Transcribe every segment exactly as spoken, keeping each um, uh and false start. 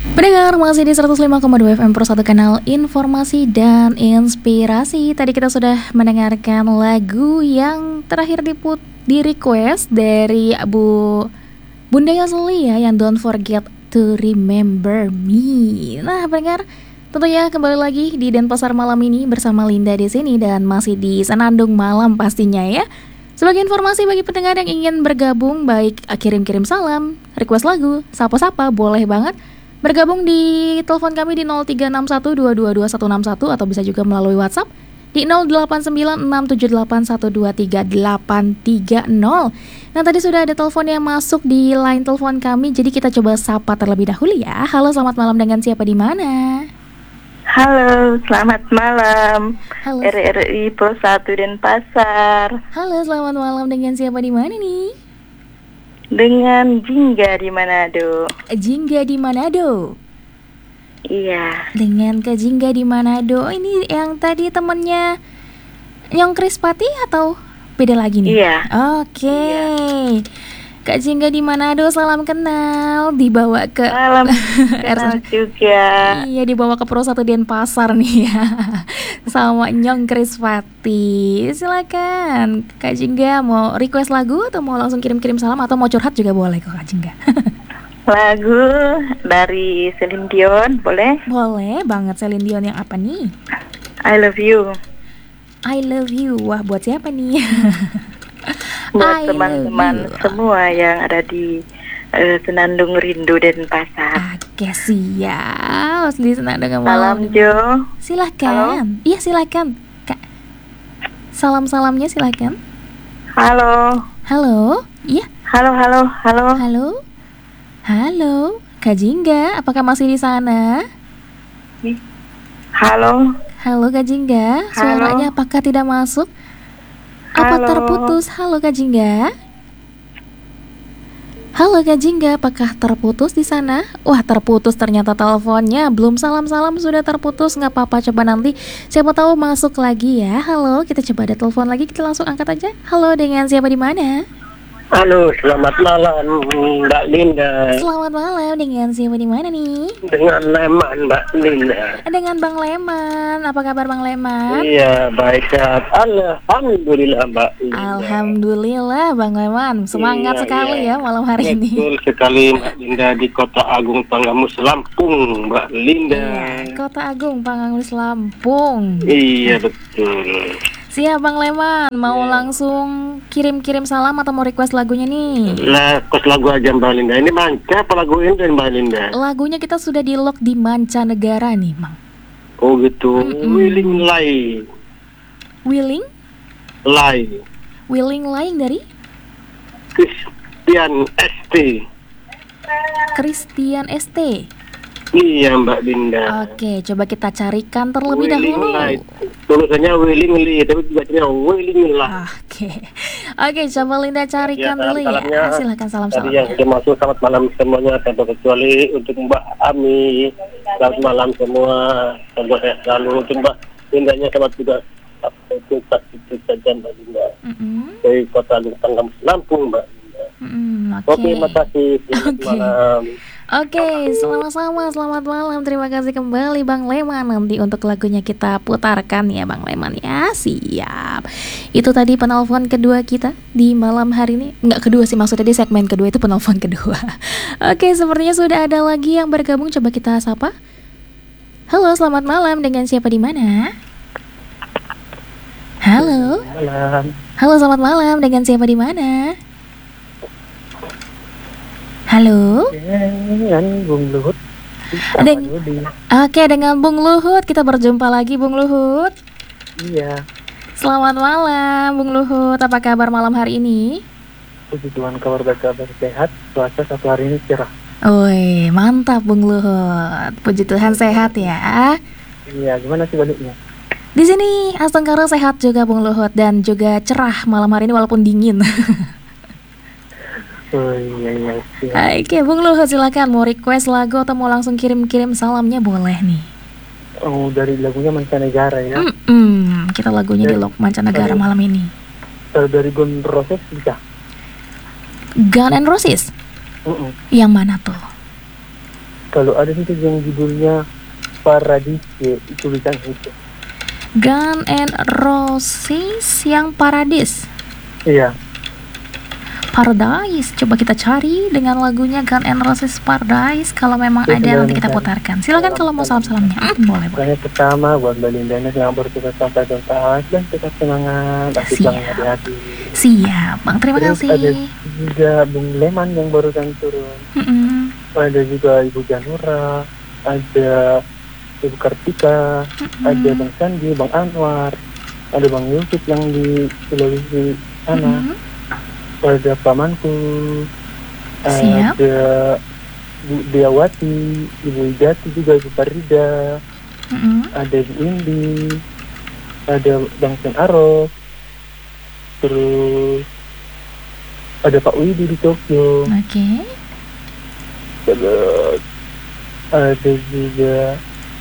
Pendengar masih di seratus lima koma dua F M Pro satu kanal informasi dan inspirasi. Tadi kita sudah mendengarkan lagu yang terakhir diput di request dari Bu Bunda Yosli ya, yang Don't Forget to Remember Me. Nah, pendengar, tentunya kembali lagi di Denpasar malam ini bersama Linda di sini dan masih di Senandung malam pastinya ya. Sebagai informasi bagi pendengar yang ingin bergabung, baik kirim-kirim salam, request lagu, sapa-sapa boleh banget. Bergabung di telepon kami di nol tiga enam satu dua dua dua satu enam satu atau bisa juga melalui WhatsApp di nol delapan sembilan enam tujuh delapan satu dua tiga delapan tiga nol. Nah, tadi sudah ada telepon yang masuk di line telepon kami, jadi kita coba sapa terlebih dahulu ya. Halo, selamat malam, dengan siapa di mana? Halo, selamat malam. Halo. R R I Pro satu Denpasar. Halo, selamat malam, dengan siapa di mana nih? Dengan Jingga di Manado. Jingga di Manado. Iya. Dengan Kak Jingga di Manado. Ini yang tadi temennya Nyong Krispati atau beda lagi nih? Iya. Oke. Iya. Kak Jingga di Manado, salam kenal. Dibawa ke Salam kenal juga. Iya, dibawa ke Pro satu Denpasar nih ya. Sama Nyong Krispati. Silakan Kak Jingga, mau request lagu atau mau langsung kirim-kirim salam atau mau curhat juga boleh kok Kak Jingga. Lagu dari Celine Dion, boleh? Boleh banget. Celine Dion yang apa nih? I Love You. I Love You. Wah, buat siapa nih? Buat teman-teman semua yang ada di uh, Senandung Rindu Denpasar. Oke, siap. Di Senandung Salam Jo. Silakan. Iya, silakan Kak. Salam-salamnya silakan. Halo. Halo. Iya. Halo, halo, halo. Halo. Halo, Kak Jingga, apakah masih di sana? Halo. Halo Kak Jingga, suaranya apakah tidak masuk? Apa Halo. terputus? Halo Kak Jingga. Halo Kak Jingga, apakah terputus di sana? Wah, terputus ternyata teleponnya. Belum salam-salam sudah terputus. Nggak apa-apa, coba nanti siapa tahu masuk lagi ya. Halo, kita coba ada telepon lagi, kita langsung angkat aja. Halo, dengan siapa di mana? Halo, selamat malam Mbak Linda. Selamat malam, dengan siapa di mana nih? Dengan Leman Mbak Linda. Dengan Bang Leman. Apa kabar Bang Leman? Iya, baik sehat. Alhamdulillah Mbak Linda. Alhamdulillah Bang Leman. Semangat iya, sekali iya. ya malam hari ini. Betul sekali Mbak Linda, di Kota Agung Panggamus Lampung Mbak Linda. Iya, Kota Agung Panggamus Lampung. Iya, betul. Siap Bang Leman, mau yeah. langsung kirim-kirim salam atau mau request lagunya nih? Lah, kos lagu aja Mbak Linda. Ini manca apa lagu ini dari Mbak Linda? Lagunya kita sudah di lock di mancanegara nih, Bang. Oh gitu. Mm-mm. Willing Lay. Willing? Lay. Willing Lay dari? Christian S T. Christian S T. Iya Mbak Linda. Oke, coba kita carikan terlebih Willing dahulu. Light. Tulisannya Willing Lee, tapi bacanya Willing lah. Oke, oke, coba Linda carikan Ya, dulu ya. salam-salamnya Silakan salam-salam. Tadi yang sudah masuk, selamat malam semuanya, tanpa kecuali untuk Mbak Ami. Selamat malam semua, semoga sehat selalu. Untuk Mbak Lindanya selamat juga. Itu itu saja Mbak Linda. Mm-mm. Dari Kota Agung Panggamus Lampung Mbak Linda. Mm, Oke, Oke, terima kasih. Selamat Oke. malam. Oke, sama-sama, selamat malam. Terima kasih kembali Bang Leman. Nanti untuk lagunya kita putarkan ya Bang Leman ya. Siap. Itu tadi penelpon kedua kita di malam hari ini. Enggak kedua sih, maksudnya di segmen kedua itu penelpon kedua. Oke, sepertinya sudah ada lagi yang bergabung. Coba kita sapa. Halo, selamat malam, dengan siapa di mana? Halo. Malam. Halo, selamat malam, dengan siapa di mana? Halo. Dengan Bung Luhut. Deng- Oke, dengan Bung Luhut kita berjumpa lagi Bung Luhut. Iya. Selamat malam Bung Luhut. Apa kabar malam hari ini? Puji Tuhan, kabar baik, kabar sehat. Puasa satu hari ini cerah. Oi, mantap Bung Luhut. Puji Tuhan sehat ya. Iya, gimana sih baliknya? Di sini Astengkara sehat juga Bung Luhut dan juga cerah malam hari ini walaupun dingin. Oh iya iya. Oke, Bung Luhut silakan mau request lagu atau mau langsung kirim-kirim salamnya boleh nih. Oh, dari lagunya mancanegara ya. Mm-mm, kita lagunya di lock mancanegara dari, malam ini. Dari Gun Roses bisa. Gun and Roses. Uh-uh. Yang mana tuh? Kalau ada itu yang judulnya Paradise, itu bukan itu. Gun and Roses yang Paradise. Iya. Paradise, coba kita cari dengan lagunya Gun and Roses Paradise. Kalau memang Ya, ada sudah, nanti kita sudah. putarkan. Silakan kalau mau salam-salamnya. Hmm, boleh, boleh. Yang pertama buat Balindana yang bertugas sampai tuntas dan tetap semangat, asik Siap. banget hati-hati. Siap, Bang. Terima Terus kasih. ada juga Bung Leman yang barusan turun. Mm-mm. Ada juga Ibu Janura, ada Ibu Kartika, Mm-mm. ada Bang Sandi, Bang Anwar, ada Bang Yusuf yang di Sulawesi sana, Mm-mm. ada pamanku, Siap. ada Bu Diawati, Ibu Ijati juga, Ibu Farida, Mm-mm. ada Ibu Indi, ada Bang Sen Arok, terus ada Pak Widi di Tokyo, Oke. terus ada juga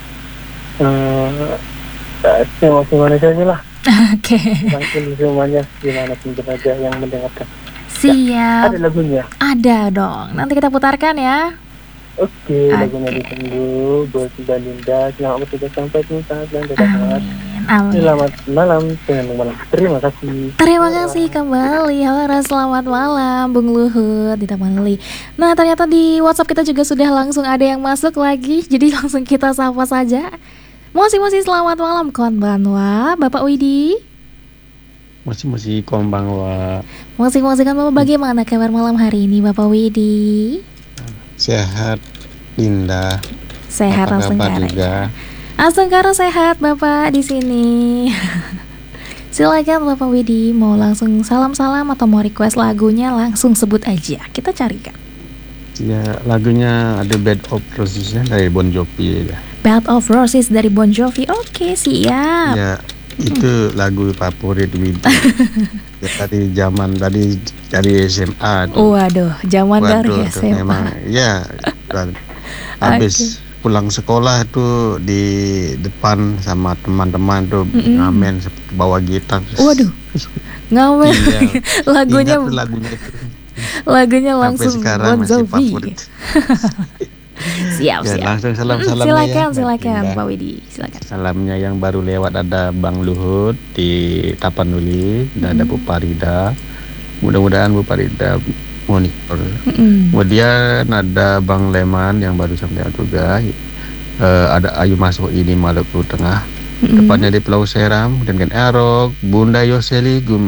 eh uh, semuanya saja lah. Oke. Langsung semuanya gimana pun berada yang mendengarkan. Siap. Ada lagunya. Ada dong. Nanti kita putarkan ya. Oke, Oke. lagunya ditunggu buat Mbak Linda. Selamat bertugas sampai tuntas dan tetap semangat. Amin. Amin. Selamat malam, selamat malam. Terima kasih. Terima kasih kembali. Halo, selamat malam Bung Luhut di Taman Li. Nah, ternyata di WhatsApp kita juga sudah langsung ada yang masuk lagi. Jadi langsung kita sapa saja. Mosi-mosi selamat malam konbanwa Bapak Widi. Mosi-mosi konbanwa. Mosi-mosi kan Bapak, bagaimana kabar malam hari ini Bapak Widi? Sehat, Linda. Sehat Apa langsung kabar kara. juga? Asengkara sehat Bapak di sini. Silakan Bapak Widi, mau langsung salam-salam atau mau request lagunya langsung sebut aja. Kita carikan. Ya, lagunya ada Bed of Roses dari Bon Jovi ya. Bed of Roses dari Bon Jovi. Oke, siap. Ya, itu lagu favorit Widi. Ya, tadi zaman tadi dari S M A tuh. Waduh, zaman dari Waduh, S tuh M A. memang ya. dan Habis pulang sekolah tuh di depan sama teman-teman tuh Mm-mm. ngamen seperti bawa gitar. Waduh, ngamen. Iya. lagunya Ingat tuh lagunya itu. lagunya Sampai langsung sekarang Bon masih Jovi. favorit. Siap, Ya, siap. langsung Mm, salam-salamnya silakan, ya. silakan Linda. Pak Widi, silakan. Salamnya yang baru lewat ada Bang Luhut di Tapanuli, dan ada Bu Parida. Mudah-mudahan Bu Parida monitor. Mm-mm. Kemudian ada Bang Leman yang baru sampai juga. Eh, ada Ayu Masuk ini Maluku Tengah. Mm-mm. Depannya di Pulau Seram dengan Erok, Bunda Yoseli, Gum